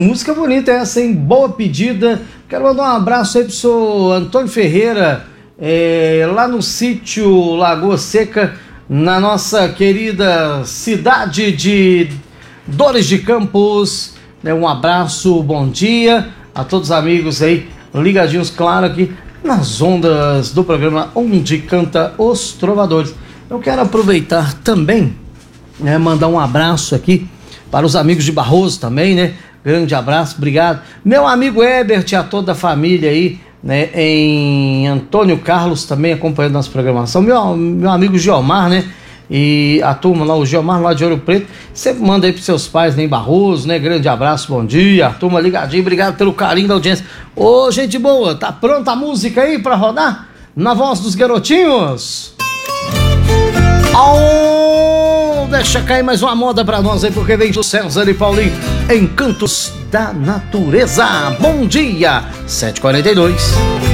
Música bonita essa, hein? Boa pedida. Quero mandar um abraço aí pro senhor Antônio Ferreira, lá no sítio Lagoa Seca, na nossa querida cidade de Dores de Campos. Um abraço, bom dia a todos os amigos aí, ligadinhos, claro, aqui nas ondas do programa Onde Canta os Trovadores. Eu quero aproveitar também, mandar um abraço aqui para os amigos de Barroso também, né? Grande abraço, obrigado. Meu amigo Ebert e a toda a família aí, né? Em Antônio Carlos também acompanhando nossa programação. Meu amigo Giomar, né? E a turma lá, o Giomar lá de Ouro Preto, sempre manda aí pros seus pais, né? Em Barroso, né? Grande abraço, bom dia. A turma ligadinho, obrigado pelo carinho da audiência. Ô, gente boa, tá pronta a música aí pra rodar? Na voz dos garotinhos? Deixa cair mais uma moda pra nós aí, porque vem o César e Paulinho, Encantos da Natureza. Bom dia, 7h42.